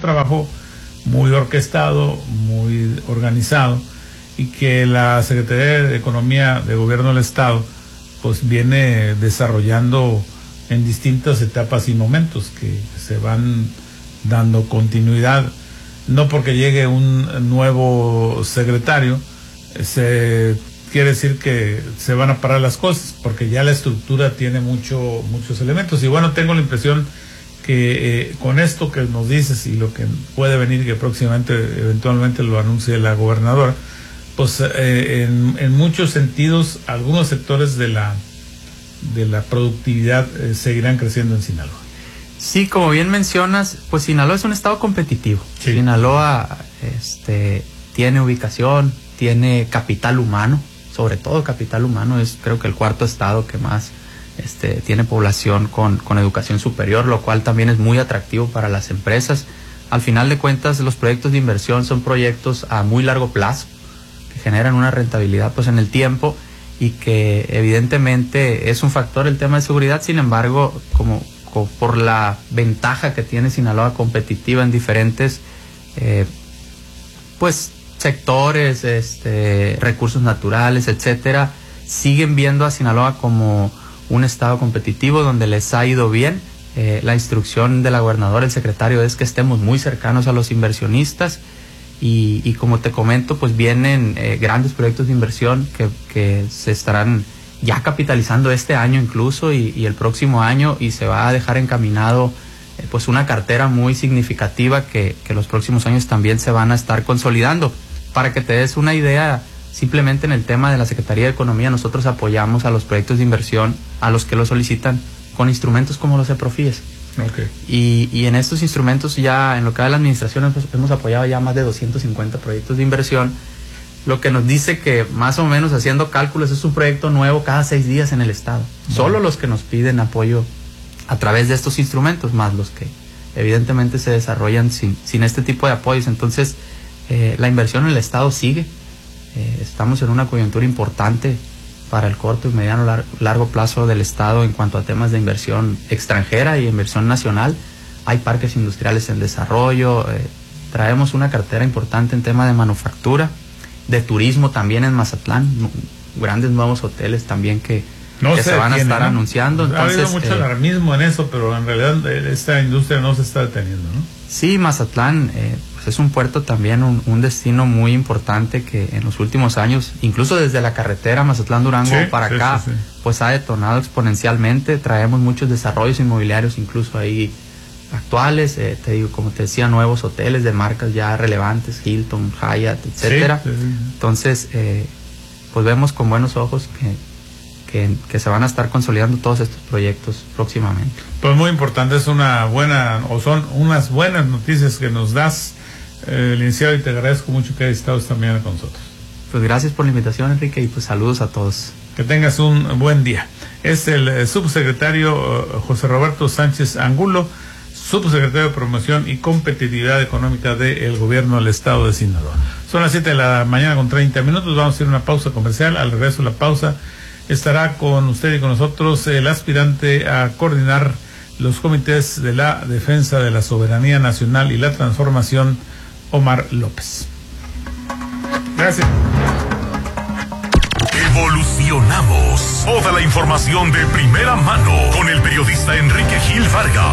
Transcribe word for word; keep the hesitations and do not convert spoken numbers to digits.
trabajo muy orquestado, muy organizado, y que la Secretaría de Economía de Gobierno del Estado pues viene desarrollando en distintas etapas y momentos que se van dando continuidad. No porque llegue un nuevo secretario se quiere decir que se van a parar las cosas, porque ya la estructura tiene mucho, muchos elementos. Y bueno, tengo la impresión que eh, con esto que nos dices y lo que puede venir, que próximamente eventualmente lo anuncie la gobernadora, pues eh, en, en muchos sentidos algunos sectores de la de la productividad eh, seguirán creciendo en Sinaloa. Sí, como bien mencionas, pues Sinaloa es un estado competitivo. Sí. Sinaloa este, tiene ubicación, tiene capital humano, sobre todo capital humano, es creo que el cuarto estado que más este, tiene población con, con educación superior, lo cual también es muy atractivo para las empresas. Al final de cuentas, los proyectos de inversión son proyectos a muy largo plazo, que generan una rentabilidad pues en el tiempo, y que evidentemente es un factor el tema de seguridad. Sin embargo, como, como por la ventaja que tiene Sinaloa competitiva en diferentes eh, pues sectores, este, recursos naturales, etcétera, siguen viendo a Sinaloa como un estado competitivo donde les ha ido bien. Eh, la instrucción de la gobernadora, el secretario, es que estemos muy cercanos a los inversionistas. Y, y como te comento, pues vienen eh, grandes proyectos de inversión que, que se estarán ya capitalizando este año incluso y, y el próximo año, y se va a dejar encaminado eh, pues una cartera muy significativa que, que los próximos años también se van a estar consolidando. Para que te des una idea, simplemente en el tema de la Secretaría de Economía, nosotros apoyamos a los proyectos de inversión, a los que lo solicitan, con instrumentos como los EPROFIES. Okay. Y, y en estos instrumentos ya, en lo que va de la administración, hemos, hemos apoyado ya más de doscientos cincuenta proyectos de inversión, lo que nos dice que más o menos, haciendo cálculos, es un proyecto nuevo cada seis días en el estado. Bueno. Solo los que nos piden apoyo a través de estos instrumentos, más los que evidentemente se desarrollan sin, sin este tipo de apoyos. Entonces, eh, la inversión en el estado sigue. Eh, estamos en una coyuntura importante para el corto y mediano lar largo plazo del estado en cuanto a temas de inversión extranjera y inversión nacional. Hay parques industriales en desarrollo, eh, traemos una cartera importante en tema de manufactura, de turismo también en Mazatlán, grandes nuevos hoteles también que, no que se, se van a estar ¿no? anunciando. Entonces, ha habido mucho eh, alarmismo en eso, pero en realidad esta industria no se está deteniendo, ¿no? Sí, Mazatlán eh, pues es un puerto también, un, un destino muy importante que en los últimos años, incluso desde la carretera Mazatlán-Durango sí, para sí, acá, sí, sí. pues ha detonado exponencialmente. Traemos muchos desarrollos inmobiliarios incluso ahí actuales, eh, te digo, como te decía, nuevos hoteles de marcas ya relevantes, Hilton, Hyatt, etcétera. Sí, sí, sí. Entonces, eh, pues vemos con buenos ojos que Que, que se van a estar consolidando todos estos proyectos próximamente. Pues muy importante, es una buena, o son unas buenas noticias que nos das, eh, licenciado, y te agradezco mucho que hayas estado esta mañana con nosotros. Pues gracias por la invitación, Enrique, y pues saludos a todos. Que tengas un buen día. Es el eh, subsecretario uh, José Roberto Sánchez Angulo, subsecretario de Promoción y Competitividad Económica del Gobierno del Estado de Sinaloa. Son las siete de la mañana con treinta minutos, vamos a ir a una pausa comercial. Al regreso de la pausa estará con usted y con nosotros el aspirante a coordinar los comités de la defensa de la soberanía nacional y la transformación, Omar López. Gracias. Evolucionamos. Toda la información de primera mano con el periodista Enrique Gil Vargas.